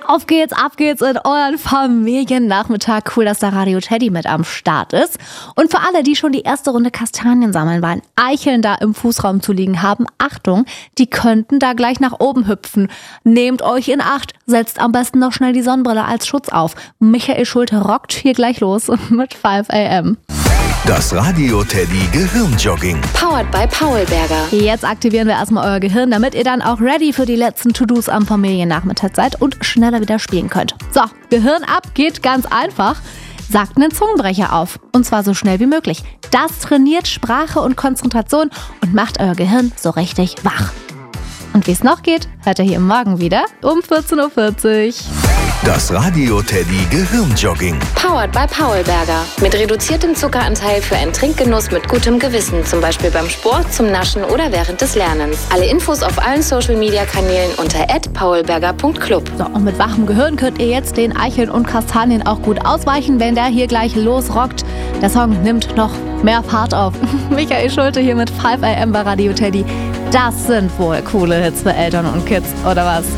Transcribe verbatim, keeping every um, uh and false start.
Auf geht's, ab geht's in euren Familiennachmittag. Cool, dass da Radio Teddy mit am Start ist. Und für alle, die schon die erste Runde Kastanien sammeln waren, Eicheln da im Fußraum zu liegen haben, Achtung, die könnten da gleich nach oben hüpfen. Nehmt euch in Acht, setzt am besten noch schnell die Sonnenbrille als Schutz auf. Michael Schulte rockt hier gleich los mit fünf a m. Das Radio Teddy Gehirnjogging. Powered by Paulberger. Jetzt aktivieren wir erstmal euer Gehirn, damit ihr dann auch ready für die letzten To-Dos am Familiennachmittag seid und schneller wieder spielen könnt. So, Gehirn ab geht ganz einfach. Sagt einen Zungenbrecher auf. Und zwar so schnell wie möglich. Das trainiert Sprache und Konzentration und macht euer Gehirn so richtig wach. Und wie es noch geht, hört ihr hier morgen wieder um vierzehn Uhr vierzig. Das Radio Teddy Gehirnjogging. Powered by Paulberger. Mit reduziertem Zuckeranteil für einen Trinkgenuss mit gutem Gewissen. Zum Beispiel beim Sport, zum Naschen oder während des Lernens. Alle Infos auf allen Social-Media-Kanälen unter at paulberger punkt club. So, und mit wachem Gehirn könnt ihr jetzt den Eicheln und Kastanien auch gut ausweichen, wenn der hier gleich losrockt. Der Song nimmt noch mehr Fahrt auf. Michael Schulte hier mit fünf a m bei Radio Teddy. Das sind wohl coole Hits für Eltern und Kids, oder was?